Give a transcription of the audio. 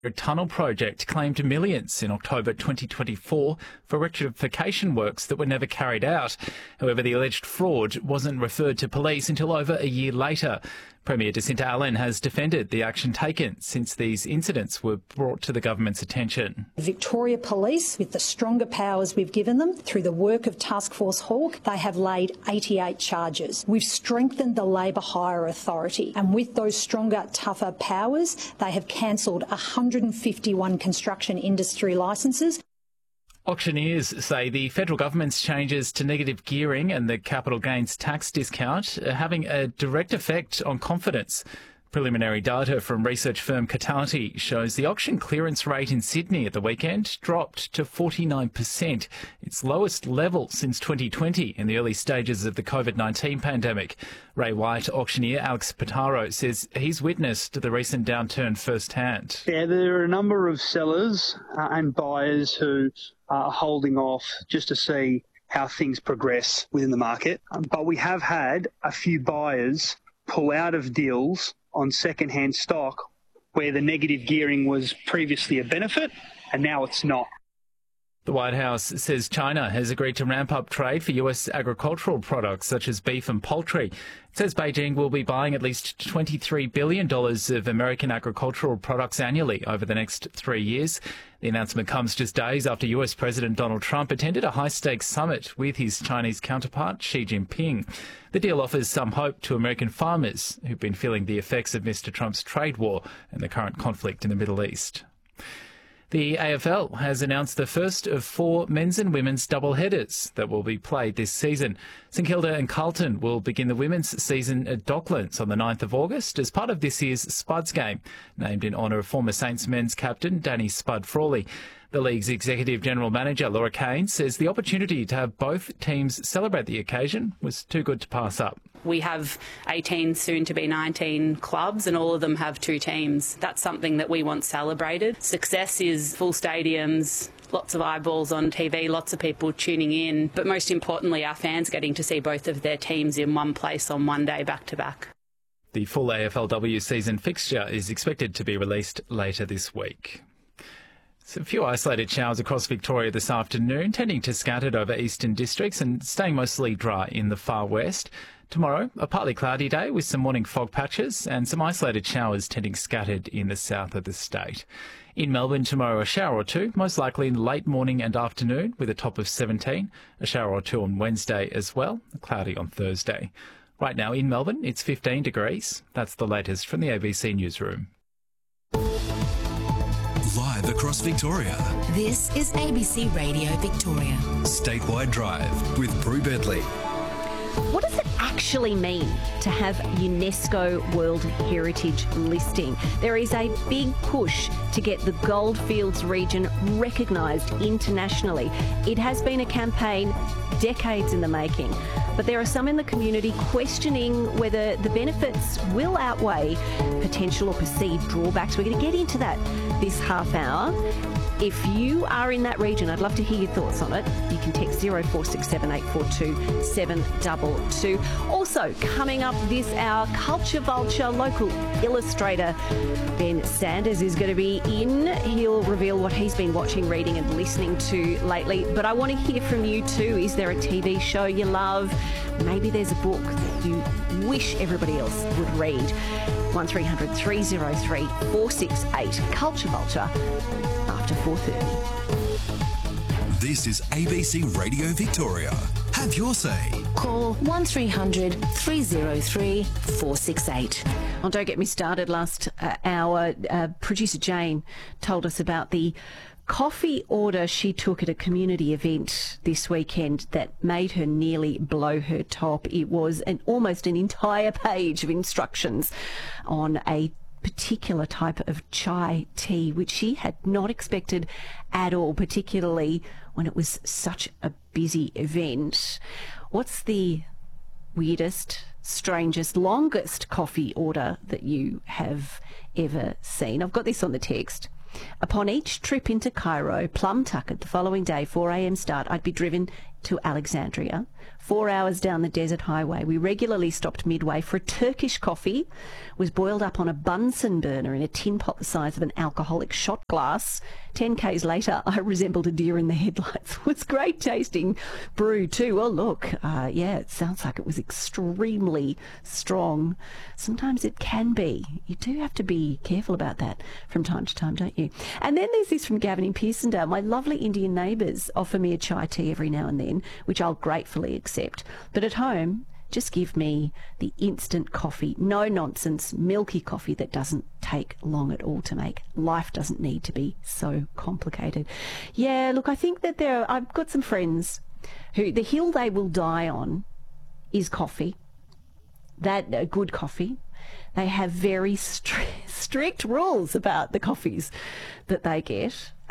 tunnel project claimed millions in October 2024 for rectification works that were never carried out. However, the alleged fraud wasn't referred to police until over a year later. Premier Jacinta Allen has defended the action taken since these incidents were brought to the government's attention. Victoria Police, with the stronger powers we've given them through the work of Task Force Hawk, they have laid 88 charges. We've strengthened the Labour Hire Authority, and with those stronger, tougher powers, they have cancelled 151 construction industry licences. Auctioneers say the federal government's changes to negative gearing and the capital gains tax discount are having a direct effect on confidence. Preliminary data from research firm Catality shows the auction clearance rate in Sydney at the weekend dropped to 49%, its lowest level since 2020 in the early stages of the COVID-19 pandemic. Ray White auctioneer Alex Pitaro says he's witnessed the recent downturn firsthand. Yeah, there are a number of sellers and buyers who are holding off just to see how things progress within the market. But we have had a few buyers pull out of deals on second-hand stock where the negative gearing was previously a benefit and now it's not. The White House says China has agreed to ramp up trade for US agricultural products such as beef and poultry. It says Beijing will be buying at least $23 billion of American agricultural products annually over the next 3 years. The announcement comes just days after US President Donald Trump attended a high-stakes summit with his Chinese counterpart Xi Jinping. The deal offers some hope to American farmers who've been feeling the effects of Mr. Trump's trade war and the current conflict in the Middle East. The AFL has announced the first of 4 men's and women's double-headers that will be played this season. St Kilda and Carlton will begin the women's season at Docklands on the 9th of August as part of this year's Spuds game, named in honour of former Saints men's captain Danny Spud Frawley. The league's Executive General Manager Laura Kane says the opportunity to have both teams celebrate the occasion was too good to pass up. We have 18, soon to be 19 clubs, and all of them have 2 teams. That's something that we want celebrated. Success is full stadiums, lots of eyeballs on TV, lots of people tuning in, but most importantly, our fans getting to see both of their teams in one place on one day back to back. The full AFLW season fixture is expected to be released later this week. A few isolated showers across Victoria this afternoon, tending to scattered over eastern districts and staying mostly dry in the far west. Tomorrow, a partly cloudy day with some morning fog patches and some isolated showers tending scattered in the south of the state. In Melbourne tomorrow, a shower or two, most likely in the late morning and afternoon with a top of 17. A shower or two on Wednesday as well, cloudy on Thursday. Right now in Melbourne, it's 15 degrees. That's the latest from the ABC Newsroom. Live across Victoria. This is ABC Radio Victoria. Statewide Drive with Prue Bedley. What does it actually mean to have UNESCO World Heritage listing? There is a big push to get the Goldfields region recognised internationally. It has been a campaign decades in the making, but there are some in the community questioning whether the benefits will outweigh potential or perceived drawbacks. We're going to get into that this half hour. If you are in that region, I'd love to hear your thoughts on it. You can text 0467 842 722. Also, coming up this hour, Culture Vulture local illustrator Ben Sanders is going to be in. He'll reveal what he's been watching, reading and listening to lately. But I want to hear from you too. Is there a TV show you love? Maybe there's a book that you wish everybody else would read. 1300 303 468. Culture Vulture after 4:30. This is ABC Radio Victoria. Have your say. Call 1300 303 468. Oh, don't get me started. Last hour, producer Jane told us about the coffee order she took at a community event this weekend that made her nearly blow her top. It was almost an entire page of instructions on a particular type of chai tea, which she had not expected at all, particularly when it was such a busy event. What's the weirdest, strangest, longest coffee order that you have ever seen? I've got this on the text. Upon each trip into Cairo, plum tuckered the following day, 4 a.m. start, I'd be driven to Alexandria, 4 hours down the desert highway. We regularly stopped midway for a Turkish coffee, was boiled up on a Bunsen burner in a tin pot the size of an alcoholic shot glass. 10 k's later, I resembled a deer in the headlights. It was great tasting brew too. Oh, look, yeah, it sounds like it was extremely strong. Sometimes it can be. You do have to be careful about that from time to time, don't you? And then there's this from Gavin in Pearsondale. My lovely Indian neighbours offer me a chai tea every now and then, which I'll gratefully accept. But at home, just give me the instant coffee, no nonsense, milky coffee that doesn't take long at all to make. Life doesn't need to be so complicated. Yeah, look, I think that I've got some friends who the hill they will die on is coffee. That good coffee. They have very strict rules about the coffees that they get.